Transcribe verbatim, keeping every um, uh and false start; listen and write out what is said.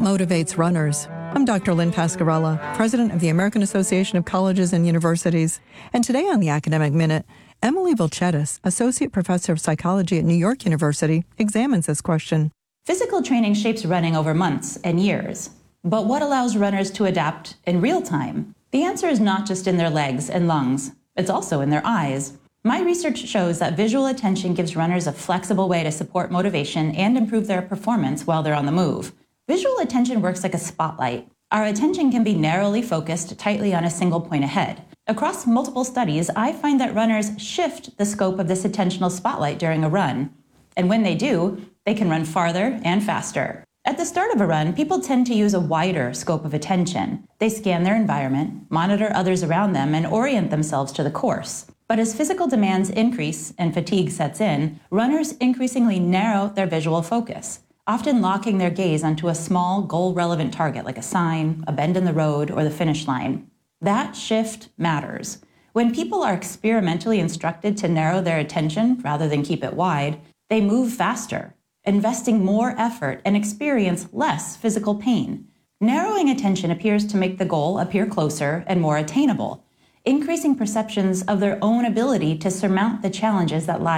motivates runners? I'm Doctor Lynn Pascarella, president of the American Association of Colleges and Universities. And today on the Academic Minute, Emily Vilchetis, associate professor of psychology at New York University, examines this question. Physical training shapes running over months and years. But what allows runners to adapt in real time? The answer is not just in their legs and lungs. It's also in their eyes. My research shows that visual attention gives runners a flexible way to support motivation and improve their performance while they're on the move. Visual attention works like a spotlight. Our attention can be narrowly focused tightly on a single point ahead. Across multiple studies, I find that runners shift the scope of this attentional spotlight during a run. And when they do, they can run farther and faster. At the start of a run, people tend to use a wider scope of attention. They scan their environment, monitor others around them, and orient themselves to the course. But as physical demands increase and fatigue sets in, runners increasingly narrow their visual focus, often locking their gaze onto a small, goal-relevant target like a sign, a bend in the road, or the finish line. That shift matters. When people are experimentally instructed to narrow their attention rather than keep it wide, they move faster, investing more effort and experience less physical pain. Narrowing attention appears to make the goal appear closer and more attainable, increasing perceptions of their own ability to surmount the challenges that lie